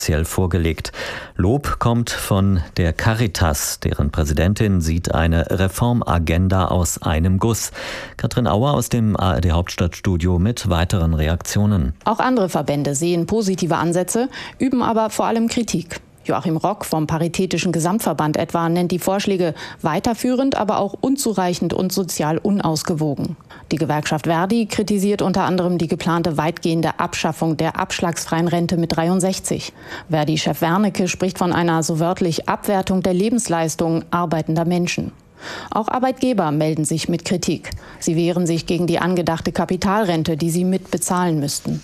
vorgelegt. Lob kommt von der Caritas, deren Präsidentin sieht eine Reformagenda aus einem Guss. Katrin Auer aus dem ARD Hauptstadtstudio mit weiteren Reaktionen. Auch andere Verbände sehen positive Ansätze, üben aber vor allem Kritik. Joachim Rock vom Paritätischen Gesamtverband etwa nennt die Vorschläge weiterführend, aber auch unzureichend und sozial unausgewogen. Die Gewerkschaft Verdi kritisiert unter anderem die geplante weitgehende Abschaffung der abschlagsfreien Rente mit 63. Verdi-Chef Wernicke spricht von einer so wörtlich Abwertung der Lebensleistung arbeitender Menschen. Auch Arbeitgeber melden sich mit Kritik. Sie wehren sich gegen die angedachte Kapitalrente, die sie mitbezahlen müssten.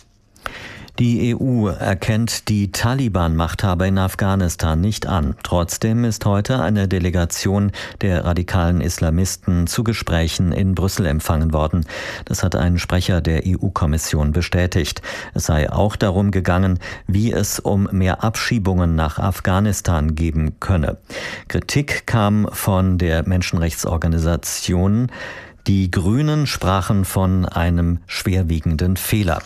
Die EU erkennt die Taliban-Machthaber in Afghanistan nicht an. Trotzdem ist heute eine Delegation der radikalen Islamisten zu Gesprächen in Brüssel empfangen worden. Das hat ein Sprecher der EU-Kommission bestätigt. Es sei auch darum gegangen, wie es um mehr Abschiebungen nach Afghanistan geben könne. Kritik kam von der Menschenrechtsorganisation. Die Grünen sprachen von einem schwerwiegenden Fehler.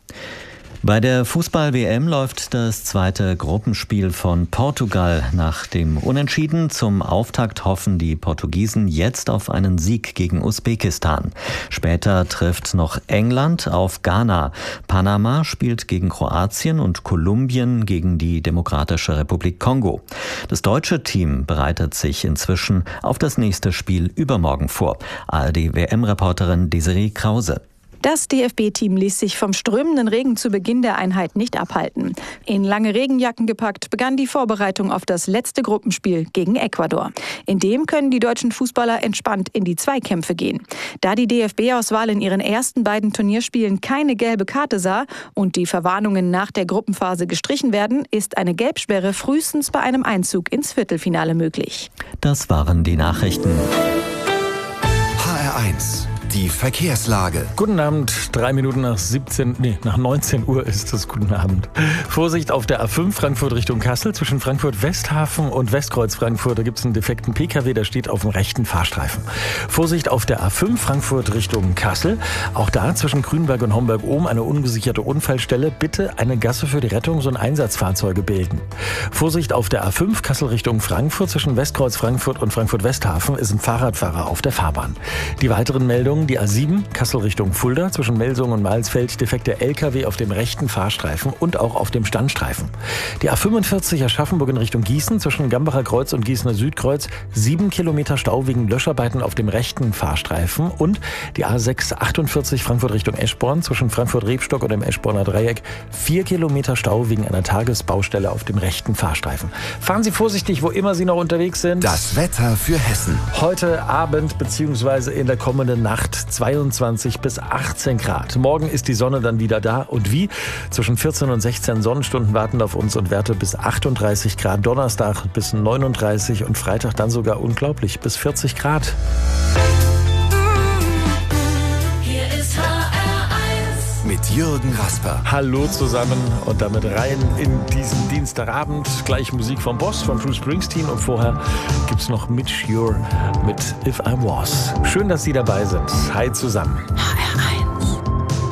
Bei der Fußball-WM läuft das zweite Gruppenspiel von Portugal. Nach dem Unentschieden zum Auftakt hoffen die Portugiesen jetzt auf einen Sieg gegen Usbekistan. Später trifft noch England auf Ghana. Panama spielt gegen Kroatien und Kolumbien gegen die Demokratische Republik Kongo. Das deutsche Team bereitet sich inzwischen auf das nächste Spiel übermorgen vor. ARD-WM-Reporterin Desiree Krause. Das DFB-Team ließ sich vom strömenden Regen zu Beginn der Einheit nicht abhalten. In lange Regenjacken gepackt begann die Vorbereitung auf das letzte Gruppenspiel gegen Ecuador. In dem können die deutschen Fußballer entspannt in die Zweikämpfe gehen. Da die DFB-Auswahl in ihren ersten beiden Turnierspielen keine gelbe Karte sah und die Verwarnungen nach der Gruppenphase gestrichen werden, ist eine Gelbsperre frühestens bei einem Einzug ins Viertelfinale möglich. Das waren die Nachrichten. HR1. Die Verkehrslage. Guten Abend, 3 Minuten nach 19 Uhr ist es. Guten Abend. Vorsicht auf der A5 Frankfurt Richtung Kassel. Zwischen Frankfurt-Westhafen und Westkreuz Frankfurt, da gibt es einen defekten Pkw, der steht auf dem rechten Fahrstreifen. Vorsicht auf der A5 Frankfurt Richtung Kassel. Auch da zwischen Grünberg und Homberg-Ohm eine ungesicherte Unfallstelle. Bitte eine Gasse für die Rettungs- und Einsatzfahrzeuge bilden. Vorsicht auf der A5 Kassel Richtung Frankfurt. Zwischen Westkreuz Frankfurt und Frankfurt-Westhafen ist ein Fahrradfahrer auf der Fahrbahn. Die weiteren Meldungen: Die A7 Kassel Richtung Fulda, zwischen Melsungen und Malsfeld defekter LKW auf dem rechten Fahrstreifen und auch auf dem Standstreifen. Die A45 Aschaffenburg in Richtung Gießen, zwischen Gambacher Kreuz und Gießener Südkreuz 7 Kilometer Stau wegen Löscharbeiten auf dem rechten Fahrstreifen. Und die A6 48 Frankfurt Richtung Eschborn, zwischen Frankfurt-Rebstock und dem Eschborner Dreieck 4 Kilometer Stau wegen einer Tagesbaustelle auf dem rechten Fahrstreifen. Fahren Sie vorsichtig, wo immer Sie noch unterwegs sind. Das Wetter für Hessen. Heute Abend bzw. in der kommenden Nacht 22 bis 18 Grad. Morgen ist die Sonne dann wieder da. Und wie? Zwischen 14 und 16 Sonnenstunden warten auf uns und Werte bis 38 Grad. Donnerstag bis 39 und Freitag dann sogar unglaublich bis 40 Grad. Hier ist HR1 mit Jürgen Rasper. Hallo zusammen und damit rein in diesen Dienstagabend. Gleich Musik vom Boss, von Bruce Springsteen, und vorher gibt's noch Mitch Ure mit If I Was. Schön, dass Sie dabei sind. Hi zusammen. HR1.